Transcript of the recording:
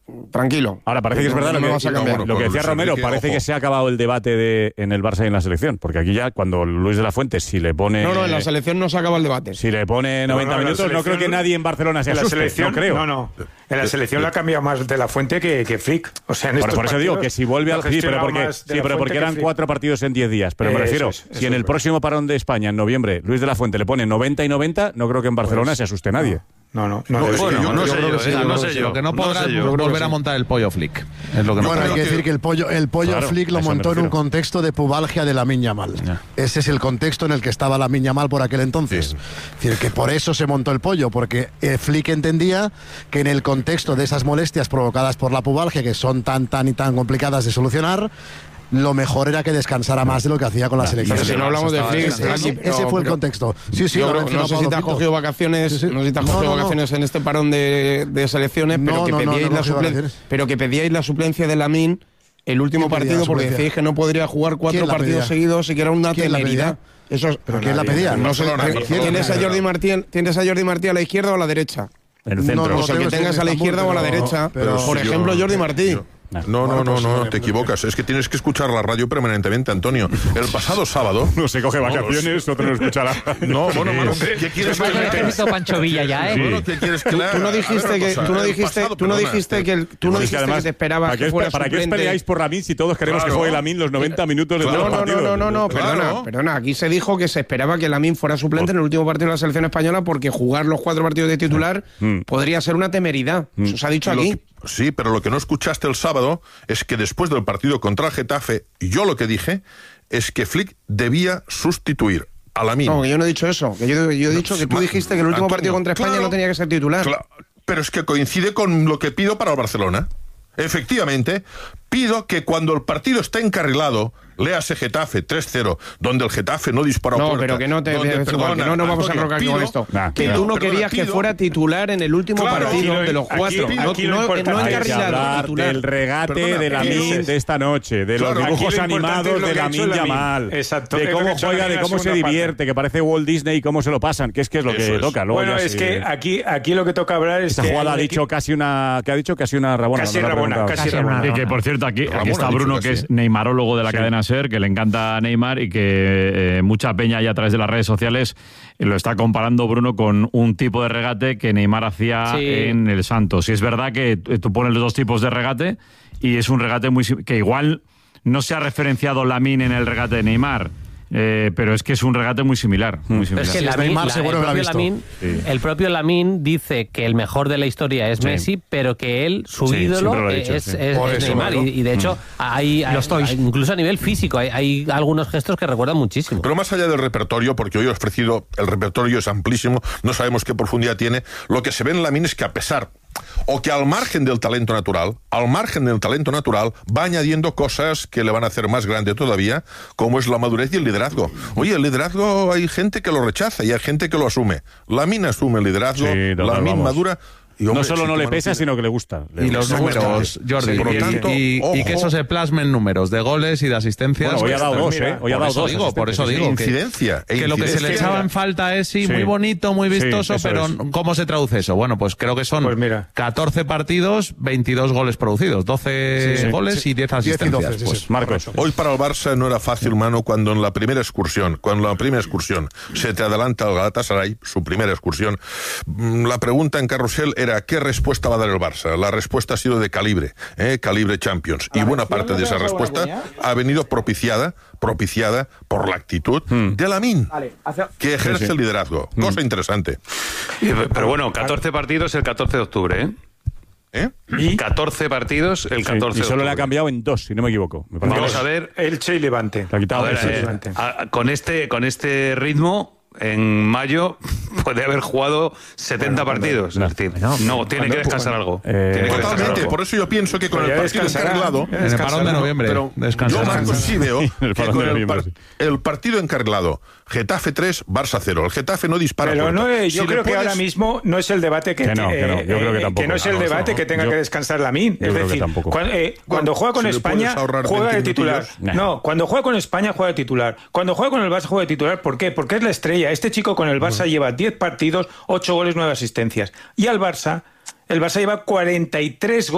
tranquilo. Ahora parece que es verdad lo que decía Romero, parece que se ha acabado el debate en el Barça y en la selección, porque aquí ya cuando Luis de la Fuente si le pone... No, en la selección no se acaba el debate. Si le pone 90 minutos, no creo que nadie en Barcelona se asuste, no creo. No. En la selección la ha cambiado más de la Fuente que Flick. O sea, por eso digo que si vuelve al... Sí, pero porque eran 4 partidos en 10 días. Pero me refiero, si en el próximo parón de España, en noviembre, Luis de la Fuente le pone 90 y 90, no creo que en Barcelona se asuste nadie. No sé yo. Lo que no podrán volver a montar el pollo Flick. Es lo que bueno, hay que decir que el pollo Flick lo montó en un contexto de pubalgia de Lamine Yamal. Ese es el contexto en el que estaba Lamine Yamal por aquel entonces. Es decir, que por eso se montó el pollo, porque Flick entendía que en el contexto de esas molestias provocadas por la pubalgia, que son tan complicadas de solucionar, lo mejor era que descansara más de lo que hacía con la selección. Pero si no hablamos de Flick, ese fue el contexto. Sí, no sé si te has cogido vacaciones, vacaciones en este parón de selecciones, pero que pedíais la suplencia de Lamine el último partido porque decíais que no podría jugar 4 partidos seguidos y que era una temeridad. ¿Pero quién la pedía? No sé, ¿tienes a Jordi Martí a la izquierda o a la derecha? En el centro. O sea, que tengas a la izquierda o a la derecha. Por ejemplo, Jordi Martí. No, te equivocas. Es que tienes que escuchar la radio permanentemente, Antonio. El pasado sábado... No se coge vacaciones, otro no escuchará. ¿Qué quieres que le haga? Pancho Villa ya, ¿eh? Bueno, ¿qué quieres que le haga? Tú no dijiste que te esperabas que fuera ¿Para qué peleáis por Lamine si todos queremos que juegue Lamine los 90 minutos de todos los partidos? No, perdona. Aquí se dijo que se esperaba que Lamine fuera suplente en el último partido de la selección española porque jugar los 4 partidos de titular podría ser una temeridad. Eso se ha dicho aquí. Sí, pero lo que no escuchaste el sábado es que después del partido contra el Getafe, yo lo que dije es que Flick debía sustituir a Lamine. No, que yo no he dicho eso. Que yo he dicho que tú dijiste que el último partido contra España no tenía que ser titular. Pero es que coincide con lo que pido para el Barcelona. Efectivamente, pido que cuando el partido está encarrilado, léase Getafe 3-0, donde el Getafe no disparó puerta. No, pero que no no vamos a enrocar con esto. Que tú no querías que fuera titular en el último partido de los 4. No encarrilado, titular. Del regate de Lamine de esta noche, de los dibujos animados de Lamine Yamal, de cómo juega, de cómo se divierte, que parece Walt Disney y cómo se lo pasan, que es lo que toca. Bueno, es que aquí lo que toca hablar es esa jugada ha dicho casi una Rabona. Casi Rabona. Y que, por cierto, aquí está Bruno, que es neymarólogo de la cadena SER, que le encanta a Neymar y que mucha peña ya a través de las redes sociales lo está comparando, Bruno, con un tipo de regate que Neymar hacía en el Santos. Y es verdad que tú pones los 2 tipos de regate y es un regate que igual no se ha referenciado Lamine en el regate de Neymar. Pero es que es un regate muy similar. Pero es que el propio Lamine dice que el mejor de la historia es Messi, pero que él, su ídolo, es Neymar. Y de hecho, hay incluso a nivel físico, hay algunos gestos que recuerdan muchísimo. Pero más allá del repertorio, porque hoy he ofrecido, el repertorio es amplísimo, no sabemos qué profundidad tiene, lo que se ve en Lamine es que a pesar... o que al margen del talento natural, va añadiendo cosas que le van a hacer más grande todavía, como es la madurez y el liderazgo. Oye, el liderazgo hay gente que lo rechaza y hay gente que lo asume. Lamine asume el liderazgo, Lamine madura... Y, hombre, no solo no le pesa, sino que le gusta. Y los números, Jordi, y que eso se plasme en números de goles y de asistencias. Bueno, hoy ha dado 2, Hoy ha dado 2. Por eso digo que lo que se le echaba en falta es muy bonito, muy vistoso, pero ¿cómo se traduce eso? Bueno, pues creo que son 14 partidos, 22 goles producidos, 12 goles y 10 asistencias. Pues Marcos. Hoy para el Barça no era fácil, mano, cuando en la primera excursión se te adelanta el Galatasaray, su primera excursión. La pregunta en Carrusel era ¿qué respuesta va a dar el Barça? La respuesta ha sido de calibre Champions. Y buena parte de esa respuesta ha venido propiciada por la actitud de Lamine, que ejerce el liderazgo. Cosa interesante. Pero bueno, 14 partidos el 14 de octubre, ¿Y? 14 partidos el 14 de octubre. Y solo le ha cambiado en 2, si no me equivoco. Vamos a ver... Elche y Levante. Con este ritmo... En mayo puede haber jugado 70 partidos. Es decir, tiene que descansar algo. Totalmente, por eso yo pienso que con el partido encarrilado... En el parón de noviembre. Yo, Marcos, sí veo que con el partido encarrilado, Getafe 3, Barça 0. El Getafe no dispara. Pero yo creo que ahora mismo no es el debate que... yo creo que tampoco. Que no es el debate que tenga que descansar Lamine. Es decir, cuando juega con España, juega de titular. No, cuando juega con España, juega de titular. Cuando juega con el Barça, juega de titular. ¿Por qué? Porque es la estrella. Este chico con el Barça lleva 10 partidos, 8 goles, 9 asistencias. Y al Barça, el Barça lleva 43 goles.